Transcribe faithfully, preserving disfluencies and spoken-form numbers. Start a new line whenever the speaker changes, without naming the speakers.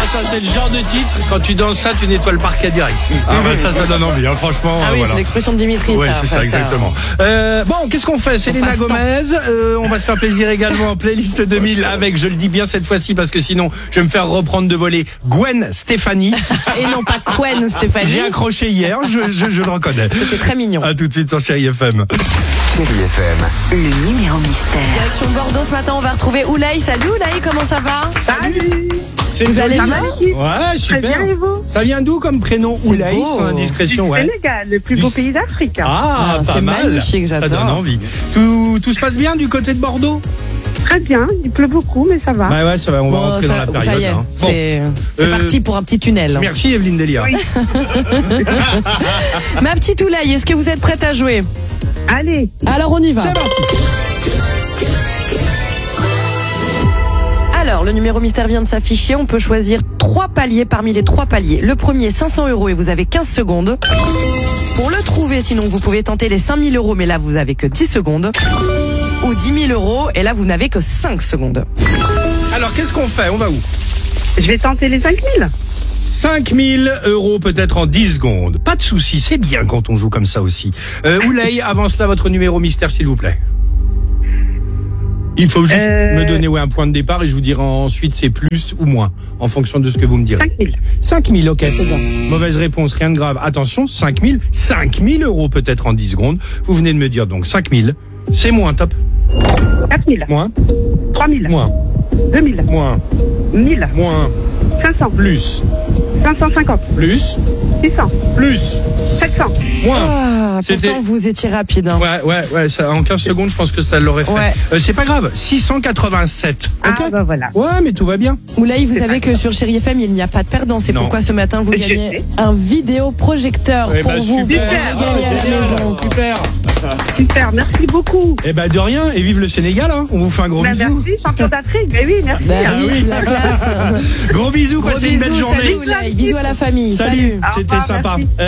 ça c'est le genre de titre, quand tu danses ça, tu nettoies le parquet direct. Ah bah ça, ça donne envie, hein, franchement.
Ah oui,
voilà.
c'est l'expression de Dimitri,
ouais,
ça.
c'est ça, exactement. Euh, bon, qu'est-ce qu'on fait? Selena Gomez, euh, on va se faire plaisir également en playlist deux mille avec, je le dis bien cette fois-ci, parce que sinon, je vais me faire reprendre de voler Gwen Stefani.
Et non pas Gwen Stefani.
J'ai accroché hier, je, je, je le reconnais.
C'était très mignon.
À tout de suite sur Chérie F M.
Chérie F M,
le numéro mystère.
Direction Bordeaux ce matin, on va retrouver Oulay. Salut Oulay, comment ça va?
Salut.
C'est
vous allez bien?
Ouais, super.
Très bien, et vous?
Ça vient d'où comme prénom? Oulay, sans indiscrétion, ouais.
Sénégal, le plus beau
Du...
pays d'Afrique.
Ah,
ah
pas mal.
Magnifique, j'adore.
Ça donne envie. Tout, tout se passe bien du côté de Bordeaux?
Très bien, il pleut beaucoup, mais ça va.
Ouais, ouais, ça va, on va
bon,
rentrer
ça,
dans la période.
Ça y est,
hein. Bon.
c'est, c'est
euh,
parti pour un petit tunnel.
Merci Evelyne Delia.
Oui.
Ma petite Oulay, est-ce que vous êtes prête à jouer?
Allez.
Alors on y va.
C'est parti.
Alors, le numéro mystère vient de s'afficher. On peut choisir trois paliers parmi les trois paliers. Le premier, cinq cents euros et vous avez quinze secondes. Pour le trouver, sinon, vous pouvez tenter les cinq mille euros, mais là, vous avez que dix secondes. Ou dix mille euros, et là, vous n'avez que cinq secondes.
Alors, qu'est-ce qu'on fait? On va où?
Je vais tenter les cinq mille.
cinq mille euros peut-être en dix secondes. Pas de souci, c'est bien quand on joue comme ça aussi. Euh, Oulay, avant cela, votre numéro mystère, s'il vous plaît. Il faut juste
euh...
me donner ouais, un point de départ et je vous dirai ensuite c'est plus ou moins en fonction de ce que vous me direz.
cinq mille.
cinq mille, ok, c'est bon. Mauvaise réponse, rien de grave. Attention, cinq mille, cinq mille euros peut-être en dix secondes. Vous venez de me dire donc cinq mille, c'est moins, top.
quatre mille.
Moins.
trois mille.
Moins.
deux mille.
Moins.
mille.
Moins.
cinq cents.
Plus.
cinq cent cinquante.
Plus.
six cents.
Plus.
sept cents.
Moins.
Ah,
C'était...
pourtant, vous étiez rapide. Hein.
Ouais, ouais, ouais, ça, en quinze secondes, je pense que ça l'aurait fait.
Ouais.
Euh, c'est pas grave, six cent quatre-vingt-sept.
Ah,
Okay.
bah voilà.
Ouais, mais tout va bien.
Oulay, vous savez que sur Chérie F M, il n'y a pas de perdant. C'est
non.
pourquoi ce matin, vous
Je
gagnez
sais.
un vidéoprojecteur
Eh
pour
ben,
vous.
super.
Pour gagner à la maison.
Super.
Super, merci beaucoup.
Eh ben de rien, et vive le Sénégal, hein. On vous fait un gros
Ben,
bisou.
merci, champion d'Afrique. Ben oui, merci.
Ben
hein.
oui, la classe.
Gros bisous,
Gros
passez une belle
bisous,
journée.
salut Oulay. Bisous à la famille.
Salut,
Salut.
Au
c'était
revoir,
sympa.
merci.